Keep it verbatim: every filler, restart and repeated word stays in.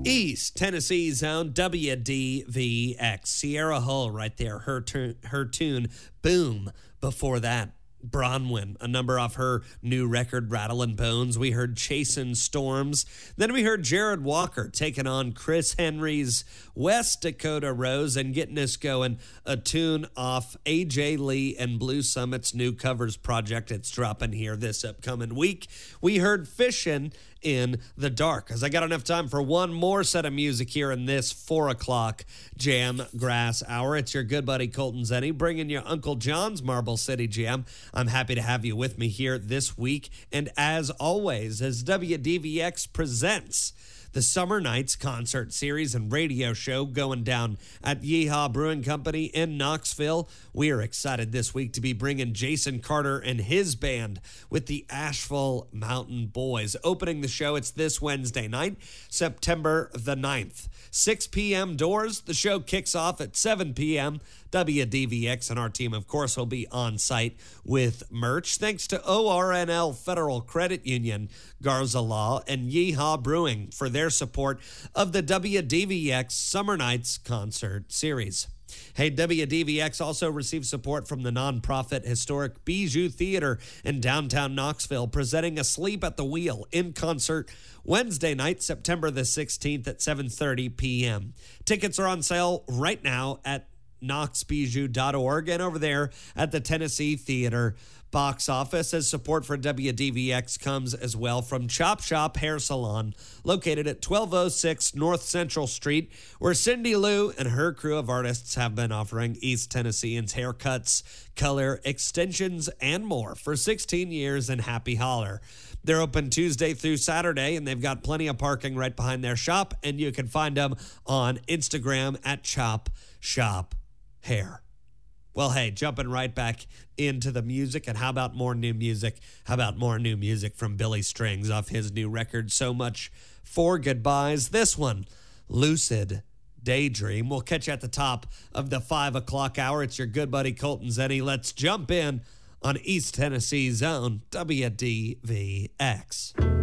East Tennessee's own W D V X. Sierra Hull right there. Her, tu- her tune, Boom. Before that, Bronwyn, a number off her new record, Rattlin' Bones. We heard Chasin' Storms. Then we heard Jared Walker taking on Chris Henry's West Dakota Rose and getting us going, a tune off A J Lee and Blue Summit's new covers project. It's dropping here this upcoming week. We heard Fishin' in the Dark, because I got enough time for one more set of music here in this four o'clock Jam Grass Hour. It's your good buddy Colton Zenny bringing you Uncle John's Marble City Jam. I'm happy to have you with me here this week. And as always, as W D V X presents the Summer Nights concert series and radio show going down at Yeehaw Brewing Company in Knoxville, we are excited this week to be bringing Jason Carter and his band with the Asheville Mountain Boys. Opening the show, it's this Wednesday night, September the ninth. six p.m. doors. The show kicks off at seven p.m. W D V X and our team, of course, will be on site with merch. Thanks to O R N L Federal Credit Union, Garza Law, and Yeehaw Brewing for their support of the W D V X Summer Nights concert series. Hey, W D V X also received support from the nonprofit Historic Bijou Theater in downtown Knoxville, presenting Asleep at the Wheel in concert Wednesday night, September the sixteenth at seven thirty p.m. Tickets are on sale right now at knox bijou dot org and over there at the Tennessee Theater box office. As support for W D V X comes as well from Chop Shop Hair Salon, located at twelve oh six North Central Street, where Cindy Lou and her crew of artists have been offering East Tennesseans haircuts, color, extensions, and more for sixteen years in Happy Holler. They're open Tuesday through Saturday, and they've got plenty of parking right behind their shop, and you can find them on Instagram at Chop Shop Hair. Well, hey, jumping right back into the music, and how about more new music? How about more new music from Billy Strings off his new record, So Much for Goodbyes? This one, Lucid Daydream. We'll catch you at the top of the five o'clock hour. It's your good buddy Colton Zenny. Let's jump in on East Tennessee's own W D V X.